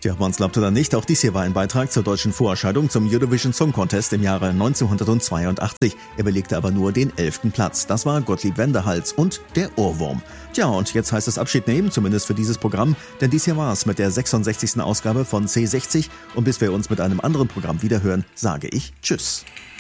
Ja, ob man es glaubt oder nicht, auch dies hier war ein Beitrag zur deutschen Vorerscheinung zum Eurovision Song Contest im Jahre 1982. Er belegte aber nur den 11. Platz. Das war Gottlieb Wendehals und der Ohrwurm. Tja, und jetzt heißt es Abschied nehmen, zumindest für dieses Programm, denn dies hier war es mit der 66. Ausgabe von C60. Und bis wir uns mit einem anderen Programm wiederhören, sage ich Tschüss.